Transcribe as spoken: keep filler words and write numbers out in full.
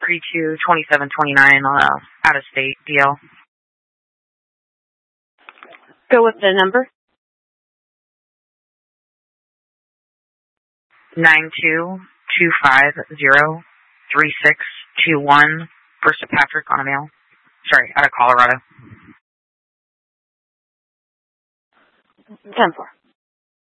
thirty-two twenty-seven twenty-nine on a out-of-state D L. Go with the number. nine two two five zero three six two one for Sir Patrick on a mail. Sorry, out of Colorado. ten four.